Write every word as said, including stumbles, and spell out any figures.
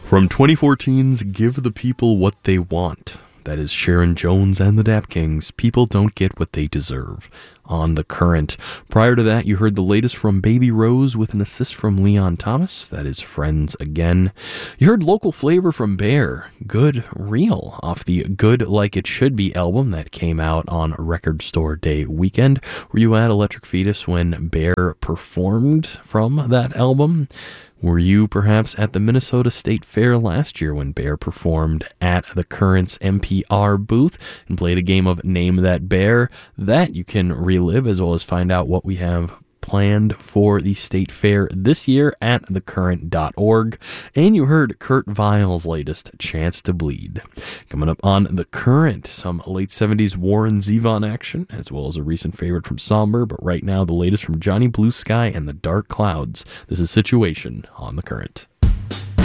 From twenty fourteen's Give the People What They Want, that is Sharon Jones and the Dap Kings, People Don't Get What They Deserve, on The Current. Prior to that, you heard the latest from Baby Rose with an assist from Leon Thomas, that is Friends Again. You heard local flavor from Bear, Good Real, off the Good Like It Should Be album that came out on Record Store Day weekend. Were you at Electric Fetus when Bear performed from that album? Were you perhaps at the Minnesota State Fair last year when Bear performed at the Current's N P R booth and played a game of Name That Bear? That you can relive, as well as find out what we have planned for the State Fair this year at the current dot org. And you heard Kurt Vile's latest, Chance to Bleed. Coming up on The Current, some late seventies Warren Zevon action, as well as a recent favorite from Somber, but right now the latest from Johnny Blue Sky and the Dark Clouds. This is Situation on The Current.